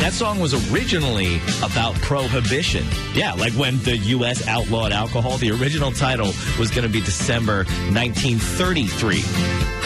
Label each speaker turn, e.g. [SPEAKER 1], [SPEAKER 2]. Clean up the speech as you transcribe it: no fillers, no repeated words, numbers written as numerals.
[SPEAKER 1] that song was originally about prohibition. Yeah, like when the U.S. outlawed alcohol. The original title was going to be December 1933.